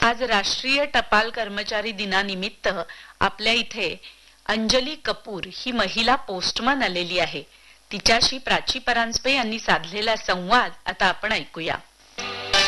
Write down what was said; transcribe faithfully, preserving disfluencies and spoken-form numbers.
आज राष्ट्रीय टपाल कर्मचारी दिनानिमित्त आपल्या इथे अंजली कपूर ही महिला पोस्टमन आलेली आहे. तिच्याशी प्राची परांजपे यांनी साधलेला संवाद आता आपण ऐकूया.